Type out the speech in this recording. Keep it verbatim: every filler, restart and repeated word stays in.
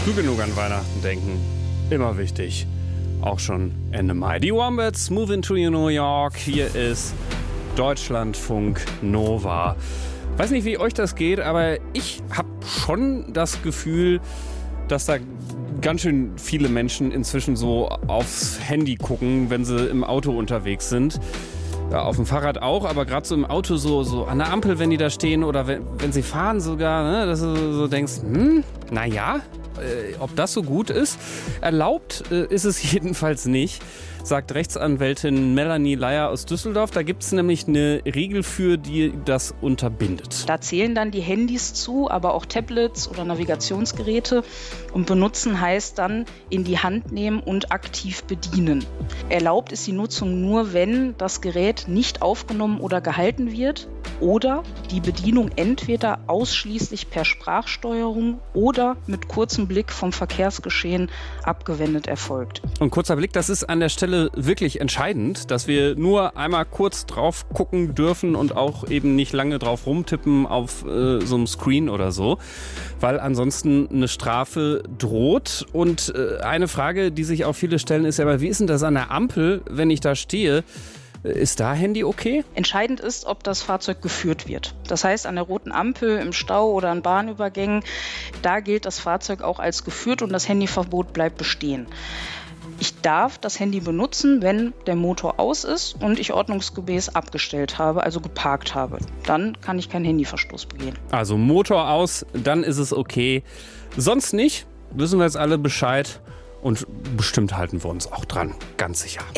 Früh genug an Weihnachten denken. Immer wichtig. Auch schon Ende Mai. Die Wombats, Move into New York. Hier ist Deutschlandfunk Nova. Weiß nicht, wie euch das geht, aber ich habe schon das Gefühl, dass da ganz schön viele Menschen inzwischen so aufs Handy gucken, wenn sie im Auto unterwegs sind. Ja, auf dem Fahrrad auch, aber gerade so im Auto, so, so an der Ampel, wenn die da stehen oder wenn, wenn sie fahren sogar, ne, dass du so denkst, hm, naja, äh, ob das so gut ist. Erlaubt äh, ist es jedenfalls nicht, sagt Rechtsanwältin Melanie Leier aus Düsseldorf. Da gibt es nämlich eine Regel für, die das unterbindet. Da zählen dann die Handys zu, aber auch Tablets oder Navigationsgeräte. Und benutzen heißt dann in die Hand nehmen und aktiv bedienen. Erlaubt ist die Nutzung nur, wenn das Gerät nicht aufgenommen oder gehalten wird oder die Bedienung entweder ausschließlich per Sprachsteuerung oder mit kurzem Blick vom Verkehrsgeschehen abgewendet erfolgt. Und kurzer Blick, das ist an der Stelle wirklich entscheidend, dass wir nur einmal kurz drauf gucken dürfen und auch eben nicht lange drauf rumtippen auf äh, so einem Screen oder so, weil ansonsten eine Strafe droht. Und äh, eine Frage, die sich auch viele stellen, ist ja, aber wie ist denn das an der Ampel, wenn ich da stehe? Ist da Handy okay? Entscheidend ist, ob das Fahrzeug geführt wird. Das heißt, an der roten Ampel, im Stau oder an Bahnübergängen, da gilt das Fahrzeug auch als geführt und das Handyverbot bleibt bestehen. Ich darf das Handy benutzen, wenn der Motor aus ist und ich ordnungsgemäß abgestellt habe, also geparkt habe. Dann kann ich keinen Handyverstoß begehen. Also Motor aus, dann ist es okay. Sonst nicht, wissen wir jetzt alle Bescheid und bestimmt halten wir uns auch dran, ganz sicher.